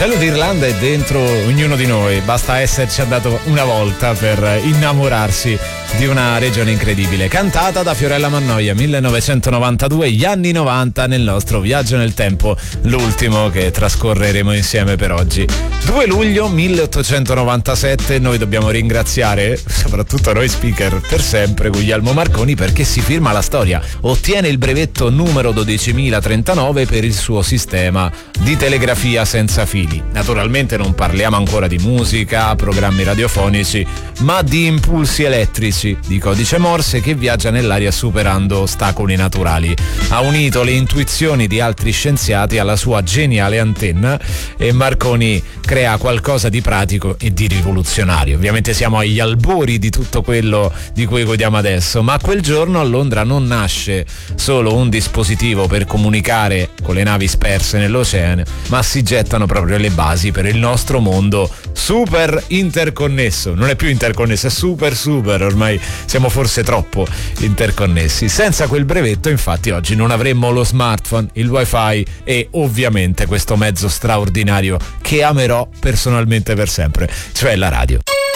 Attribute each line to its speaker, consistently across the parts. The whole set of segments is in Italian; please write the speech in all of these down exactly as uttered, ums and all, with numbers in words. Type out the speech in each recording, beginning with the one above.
Speaker 1: cielo d'Irlanda è dentro ognuno di noi, basta esserci andato una volta per innamorarsi di una regione incredibile. Cantata da Fiorella Mannoia, millenovecentonovantadue, gli anni novanta nel nostro viaggio nel tempo, l'ultimo che trascorreremo insieme per oggi. due luglio milleottocentonovantasette, noi dobbiamo ringraziare, soprattutto noi speaker per sempre, Guglielmo Marconi, perché si firma la storia. Ottiene il brevetto numero dodicimilatrentanove per il suo sistema di telegrafia senza fili. Naturalmente non parliamo ancora di musica, programmi radiofonici, ma di impulsi elettrici, di codice Morse che viaggia nell'aria superando ostacoli naturali. Ha unito le intuizioni di altri scienziati alla sua geniale antenna e Marconi crea qualcosa di pratico e di rivoluzionario. Ovviamente siamo agli albori di tutto quello di cui godiamo adesso, ma quel giorno a Londra non nasce solo un dispositivo per comunicare con le navi sperse nell'oceano, ma si gettano proprio le basi per il nostro mondo super interconnesso. Non è più interconnesso, è super super, ormai siamo forse troppo interconnessi. Senza quel brevetto, infatti, oggi non avremmo lo smartphone, il wifi e ovviamente questo mezzo straordinario che amerò personalmente per sempre, cioè la radio.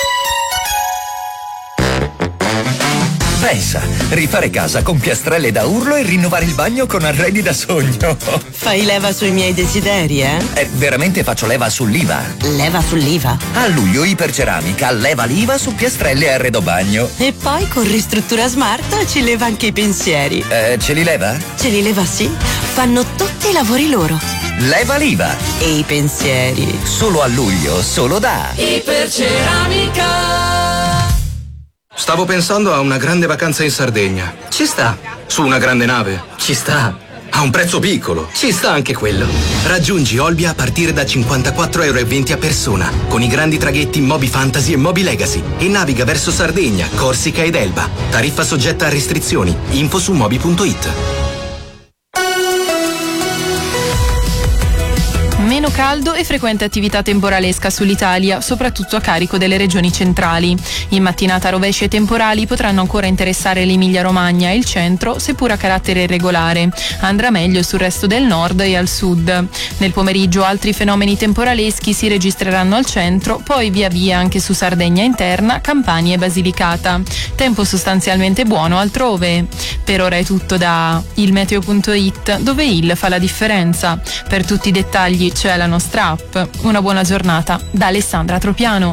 Speaker 2: Pensa, rifare casa con piastrelle da urlo e rinnovare il bagno con arredi da sogno.
Speaker 3: Fai leva sui miei desideri, eh?
Speaker 2: Eh, veramente faccio leva sull'I V A.
Speaker 3: Leva sull'I V A?
Speaker 2: A luglio Iperceramica leva l'I V A su piastrelle e arredo bagno.
Speaker 3: E poi con Ristruttura Smart ci leva anche i pensieri.
Speaker 2: Eh, ce li leva?
Speaker 3: Ce li leva, sì. Fanno tutti i lavori loro.
Speaker 2: Leva l'I V A.
Speaker 3: E i pensieri.
Speaker 2: Solo a luglio, solo da
Speaker 3: Iperceramica.
Speaker 4: Stavo pensando a una grande vacanza in Sardegna.
Speaker 3: Ci sta.
Speaker 4: Su una grande nave.
Speaker 3: Ci sta.
Speaker 4: A un prezzo piccolo.
Speaker 3: Ci sta anche quello.
Speaker 4: Raggiungi Olbia a partire da cinquantaquattro euro e venti a persona, con i grandi traghetti Moby Fantasy e Moby Legacy, e naviga verso Sardegna, Corsica ed Elba. Tariffa soggetta a restrizioni. Info su moby punto it.
Speaker 5: Meno caldo e frequente attività temporalesca sull'Italia, soprattutto a carico delle regioni centrali. In mattinata rovesci e temporali potranno ancora interessare l'Emilia-Romagna e il centro, seppur a carattere irregolare. Andrà meglio sul resto del nord e al sud. Nel pomeriggio altri fenomeni temporaleschi si registreranno al centro, poi via via anche su Sardegna interna, Campania e Basilicata. Tempo sostanzialmente buono altrove. Per ora è tutto da il meteo punto it, dove il fa la differenza. Per tutti i dettagli c'è la nostra app. Una buona giornata da Alessandra Tropiano.